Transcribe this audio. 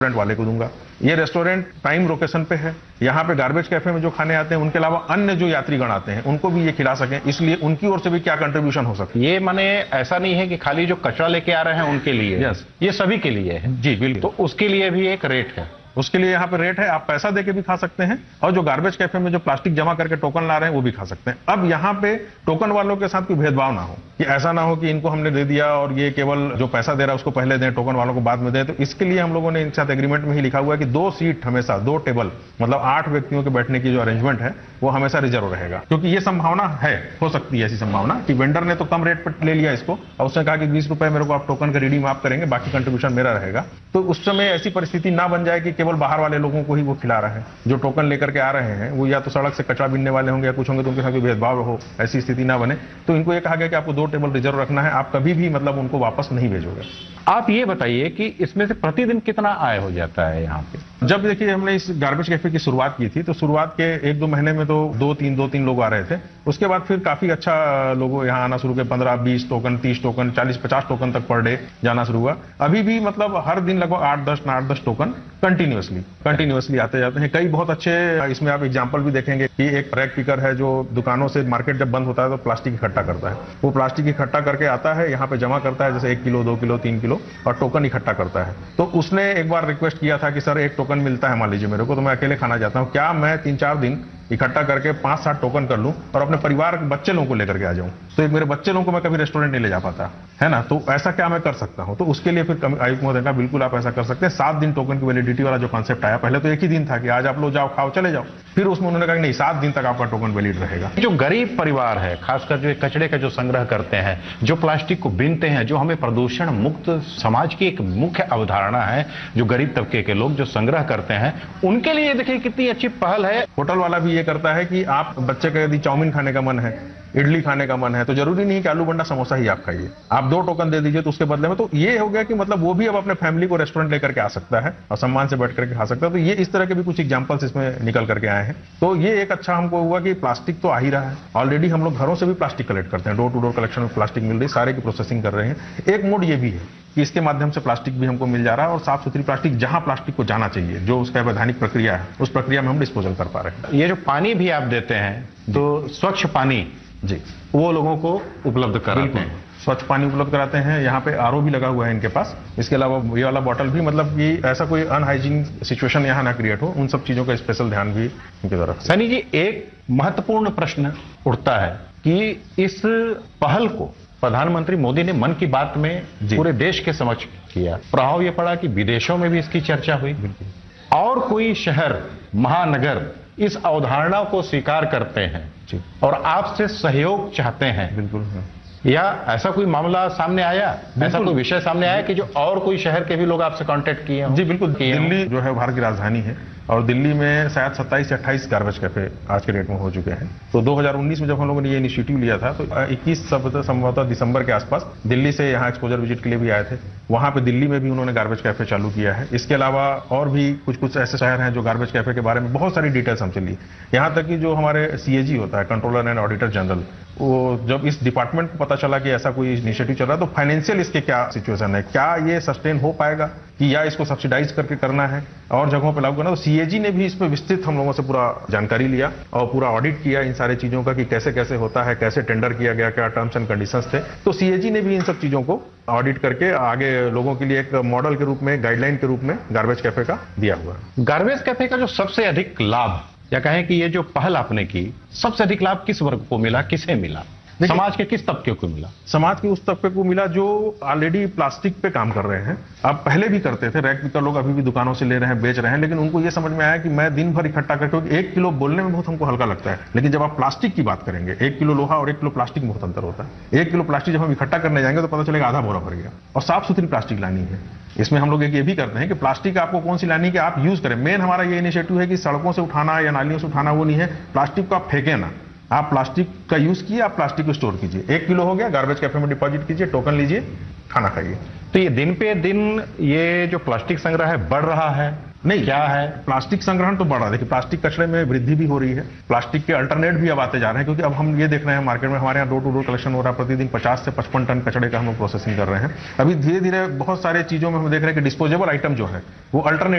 Restaurant वाले को दूंगा। ये रेस्टोरेंट प्राइम लोकेशन पे है, यहाँ पे गार्बेज कैफे में जो खाने आते हैं उनके अलावा अन्य जो यात्रीगण आते हैं उनको भी ये खिला सकें, इसलिए उनकी ओर से भी क्या कंट्रीब्यूशन हो सकती है। ये माने ऐसा नहीं है कि खाली जो कचरा लेके आ रहे हैं उनके लिए, यस, ये सभी के लिए है। जी बिल्कुल। तो उसके लिए भी एक रेट है, उसके लिए यहाँ पे रेट है, आप पैसा देके भी खा सकते हैं, और जो गार्बेज कैफे में जो प्लास्टिक जमा करके टोकन ला रहे हैं वो भी खा सकते हैं। अब यहाँ पे टोकन वालों के साथ कोई भेदभाव ना हो, कि ऐसा ना हो कि इनको हमने दे दिया और ये केवल जो पैसा दे रहा है उसको पहले दें, टोकन वालों को बाद में दें। तो इसके लिए हम लोगों ने इनके साथ एग्रीमेंट में ही लिखा हुआ है कि 2 सीट हमेशा, 2 टेबल, मतलब 8 व्यक्तियों के बैठने की जो अरेंजमेंट है वो हमेशा रिजर्व रहेगा। क्योंकि ये संभावना है, हो सकती है ऐसी संभावना कि वेंडर ने तो कम रेट पर ले लिया इसको और उसने कहा कि 20 रुपए मेरे को आप टोकन का रिडीम आप करेंगे, बाकी कंट्रीब्यूशन मेरा रहेगा। तो उस समय ऐसी परिस्थिति ना बन जाए कि केवल बाहर वाले लोगों को ही वो खिला रहा है। जो टोकन लेकर के आ रहे हैं वो या तो सड़क से कचरा बीनने वाले होंगे या कुछ होंगे, तो उनके साथ कोई भेदभाव हो, ऐसी स्थिति ना बने। तो इनको ये कहा गया कि आपको 2 टेबल रिजर्व रखना है, आप कभी भी मतलब उनको वापस नहीं भेजोगे। आप ये बताइए कि इसमें से प्रतिदिन कितना आय हो जाता है यहाँ पे? जब देखिए हमने इस गार्बेज कैफे की शुरुआत की थी तो शुरुआत के 1-2 महीने में तो 2-3 लोग आ रहे थे। उसके बाद फिर काफी अच्छा लोग यहाँ आना शुरू किए, 15-20 टोकन, 30 टोकन, 40-50 टोकन तक पर डे जाना शुरू हुआ। अभी भी मतलब हर दिन लगभग 8-10 टोकन कंटिन्यूअसली आते जाते हैं। कई बहुत अच्छे, इसमें आप एग्जाम्पल भी देखेंगे कि एक रैक पिकर है जो दुकानों से, मार्केट जब बंद होता है तो प्लास्टिक इकट्ठा करता है, वो प्लास्टिक इकट्ठा करके आता है यहाँ पे जमा करता है, जैसे 1 किलो, 2 किलो, 3 किलो, और टोकन इकट्ठा करता है। तो उसने एक बार रिक्वेस्ट किया था कि सर 1 टोकन मिलता है मान लीजिए मेरे को, तो मैं अकेले खाना चाहता हूँ, क्या मैं 3-4 दिन इकट्ठा करके 5-7 टोकन कर लूं और अपने परिवार के बच्चे लोगों को लेकर के आ जाऊं? तो एक मेरे बच्चे लोगों को मैं कभी रेस्टोरेंट नहीं ले जा पाता है ना, तो ऐसा क्या मैं कर सकता हूं? तो उसके लिए फिर आयुक्त महोदय का बिल्कुल आप ऐसा कर सकते हैं। 7 दिन टोकन की वैलिडिटी वाला जो कॉन्सेप्ट आया, पहले तो 1 ही दिन था कि आज आप लोग जाओ, खाओ, चले जाओ। फिर उसमें उन्होंने कहा कि नहीं, 7 दिन तक आपका टोकन वैलिड रहेगा। जो गरीब परिवार है, खासकर जो कचरे का जो संग्रह करते हैं, जो प्लास्टिक को बीनते हैं, जो हमें प्रदूषण मुक्त समाज की एक मुख्य अवधारणा है, जो गरीब तबके के लोग जो संग्रह करते हैं, उनके लिए देखिए कितनी अच्छी पहल है। होटल वाला भी ये करता है कि आप बच्चे का यदि चाउमीन खाने का मन है, इडली खाने का मन है, तो जरूरी नहीं कि आलू बंडा समोसा ही आप खाइए, आप 2 टोकन दे दीजिए तो उसके बदले में। तो ये हो गया कि मतलब वो भी अब अपने फैमिली को रेस्टोरेंट लेकर के आ सकता है और सम्मान से बैठ करके खा सकता है। तो ये इस तरह के भी कुछ एग्जांपल्स इसमें निकल करके आए हैं। तो ये एक अच्छा हमको हुआ कि प्लास्टिक तो आ ही रहा है, ऑलरेडी हम लोग घरों से भी प्लास्टिक कलेक्ट करते हैं, डोर टू डोर कलेक्शन में प्लास्टिक मिल रही, सारे की प्रोसेसिंग कर रहे हैं। एक मोड ये भी है कि इसके माध्यम से प्लास्टिक भी हमको मिल जा रहा है, और साफ सुथरी प्लास्टिक जहां प्लास्टिक को जाना चाहिए, जो उसका वैधानिक प्रक्रिया है, उस प्रक्रिया में हम डिस्पोजल कर पा रहे हैं। ये जो पानी भी आप देते हैं तो स्वच्छ पानी जी वो लोगों को उपलब्ध कराते हैं, स्वच्छ पानी उपलब्ध कराते हैं। यहाँ पे आरओ भी लगा हुआ है इनके पास। इसके अलावा ये वाला बॉटल भी, मतलब कि ऐसा कोई अनहाइजीन सिचुएशन यहाँ ना क्रिएट हो, उन सब चीजों का स्पेशल ध्यान भी इनके द्वारा। सनी जी, एक महत्वपूर्ण प्रश्न उठता है कि इस पहल को प्रधानमंत्री मोदी ने मन की बात में पूरे देश के समक्ष किया, प्रभाव यह पड़ा कि विदेशों में भी इसकी चर्चा हुई, और कोई शहर, महानगर इस अवधारणा को स्वीकार करते हैं और आपसे सहयोग चाहते हैं। बिल्कुल। या ऐसा कोई मामला सामने आया, ऐसा कोई विषय सामने आया कि जो और कोई शहर के भी लोग आपसे कांटेक्ट किए हों? जी बिल्कुल। दिल्ली जो है भारत की राजधानी है, और दिल्ली में शायद 27 या 28 गार्बेज कैफे आज के डेट में हो चुके हैं। तो 2019 में जब हम लोगों ने ये इनिशिएटिव लिया था तो 21 संभवतः दिसंबर के आसपास दिल्ली से यहाँ एक्सपोजर विजिट के लिए भी आए थे। वहां पे दिल्ली में भी उन्होंने गार्बेज कैफे चालू किया है। इसके अलावा और भी कुछ ऐसे शहर हैं जो गार्बेज कैफे के बारे में बहुत सारी डिटेल्स हमसे ली। यहाँ तक कि जो हमारे CAG होता है, कंट्रोलर एंड ऑडिटर जनरल, वो जब इस डिपार्टमेंट को पता चला कि ऐसा कोई इनिशिएटिव चल रहा है तो फाइनेंशियल इसके क्या सिचुएशन है, क्या ये सस्टेन हो पाएगा, कि या इसको सब्सिडाइज करके करना है और जगहों पे लागू करना, तो CAG ने भी इसमें विस्तृत हम लोगों से पूरा जानकारी लिया और पूरा ऑडिट किया इन सारे चीजों का कि कैसे कैसे होता है, कैसे टेंडर किया गया, क्या टर्म्स एंड कंडीशंस थे। तो CAG ने भी इन सब चीजों को ऑडिट करके आगे लोगों के लिए एक मॉडल के रूप में, गाइडलाइन के रूप में गार्बेज कैफे का दिया हुआ है। गार्बेज कैफे का जो सबसे अधिक लाभ, या कहें कि ये जो पहल आपने की, सबसे अधिक लाभ किस वर्ग को मिला, किसे मिला, समाज के किस तबके को मिला? समाज के उस तबके को मिला जो ऑलरेडी प्लास्टिक पे काम कर रहे हैं। अब पहले भी करते थे, रैक पिकर लोग अभी भी दुकानों से ले रहे हैं, बेच रहे हैं, लेकिन उनको ये समझ में आया कि मैं दिन भर इकट्ठा करके, 1 किलो बोलने में बहुत हमको हल्का लगता है, लेकिन जब आप प्लास्टिक की बात करेंगे, 1 किलो लोहा और 1 किलो प्लास्टिक में बहुत अंतर होता है। 1 किलो प्लास्टिक जब हम इकट्ठा करने जाएंगे तो पता चलेगा आधा बोरा भर गया, और साफ सुथरी प्लास्टिक लानी है। इसमें हम लोग ये भी करते हैं कि प्लास्टिक आपको कौन सी लानी है कि आप यूज करें। मेन हमारा ये इनिशिएटिव है कि सड़कों से उठाना या नालियों से उठाना वो नहीं है, प्लास्टिक को आप फेंके ना, आप प्लास्टिक का यूज किए, आप प्लास्टिक को स्टोर कीजिए। 1 किलो हो गया, गार्बेज कैफे में डिपॉजिट कीजिए, टोकन लीजिए, खाना खाइए। तो ये दिन पे दिन ये जो प्लास्टिक संग्रह है बढ़ रहा है, नहीं क्या है? प्लास्टिक संग्रहण तो बढ़ रहा है। देखिए प्लास्टिक कचरे में वृद्धि भी हो रही है, प्लास्टिक के अल्टरनेट भी अब आते जा रहे हैं, क्योंकि अब हम ये देख रहे हैं मार्केट में हमारे यहाँ डोर टू डोर कलेक्शन हो रहा है, प्रतिदिन 50 से 55 टन कचड़े का हम लोग प्रोसेसिंग कर रहे हैं। अभी धीरे धीरे बहुत सारे चीजों में हम देख रहे हैं कि डिस्पोजेबल आइटम जो है वो अल्टरनेट